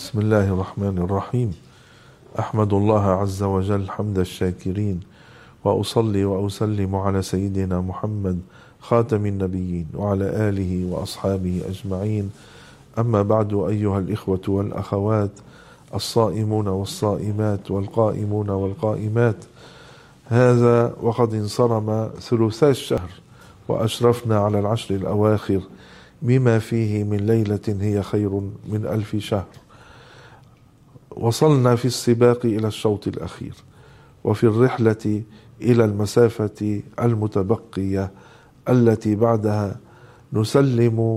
بسم الله الرحمن الرحيم. أحمد الله عز وجل حمد الشاكرين، وأصلي وأسلم على سيدنا محمد خاتم النبيين وعلى آله وأصحابه أجمعين. أما بعد، أيها الإخوة والأخوات الصائمون والصائمات والقائمون والقائمات، هذا وقد انصرم ثلثا الشهر، وأشرفنا على العشر الأواخر بما فيه من ليلة هي خير من 1000 شهر. وصلنا في السباق إلى الشوط الأخير، وفي الرحلة إلى المسافة المتبقية التي بعدها نسلم